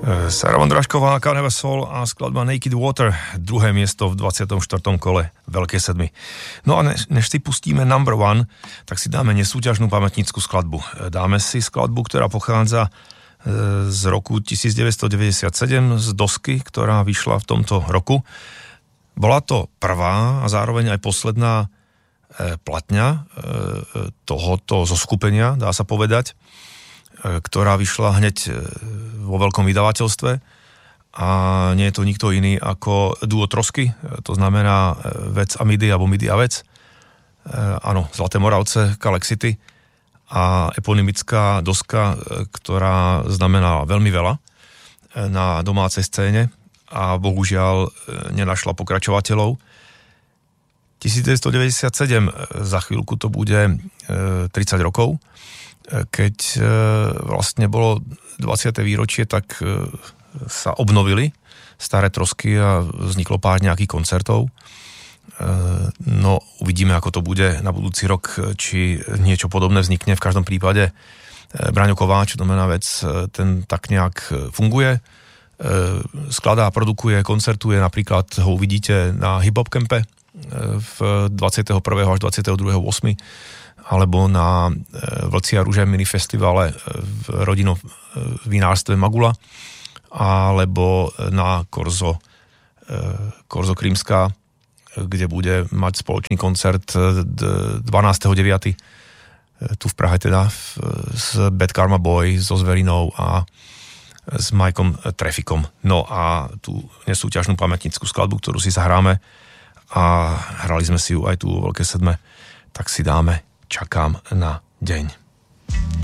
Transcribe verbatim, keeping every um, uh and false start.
Sarah Vondrášková, Carnival Soul a skladba Naked Water, druhé miesto v dvadsiatom štvrtom kole Veľkej sedmi. No a než, než si pustíme number one, tak si dáme nesúťažnú pamätnícku skladbu. Dáme si skladbu, ktorá pochádza z roku devätnásťstodeväťdesiatsedem, z dosky, ktorá vyšla v tomto roku. Bola to prvá a zároveň aj posledná platňa tohoto zoskupenia, dá sa povedať, ktorá vyšla hneď vo veľkom vydavateľstve a nie je to nikto iný ako duo Trosky, to znamená Vec a Midi alebo Midi a Vec. Áno, Zlaté Moravce, Kalexity a eponymická doska, ktorá znamená veľmi veľa na domácej scéne a bohužiaľ nenašla pokračovateľov. devätnásťstodeväťdesiatsedem, za chvíľku to bude tridsať rokov, keď vlastne bolo dvadsiate výročie, tak sa obnovili staré Trosky a vzniklo pár nejakých koncertov. No, uvidíme, ako to bude na budúci rok, či niečo podobné vznikne. V každom prípade Braňo Kováč, to mená Vec, ten tak nejak funguje. Skladá, produkuje, koncertuje, napríklad ho uvidíte na Hip Hop Campe v dvadsiateho prvého až dvadsiateho druhého ôsmeho alebo na Vlci a rúže minifestivale v rodinnom vinárstve Magula, alebo na Korzo, Korzo Krímska, kde bude mať spoločný koncert dvanásteho deviateho tu v Prahe teda s Bad Karma Boy, so Zverinou a s Majkom Trafikom. No a tú nesúťažnú pamätnícku skladbu, ktorú si zahráme a hrali sme si ju aj tu vo Veľkej sedme, tak si dáme Čakám na deň.